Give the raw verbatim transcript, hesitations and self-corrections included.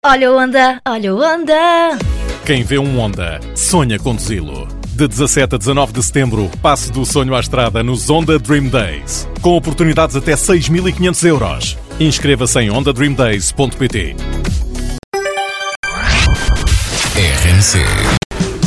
Olha o Honda, olha o Honda. Quem vê um Honda, sonha conduzi-lo. De dezassete a dezanove de setembro, passe do sonho à estrada nos Honda Dream Days. Com oportunidades até seis mil e quinhentos euros. Inscreva-se em honda dream days ponto pt. R N C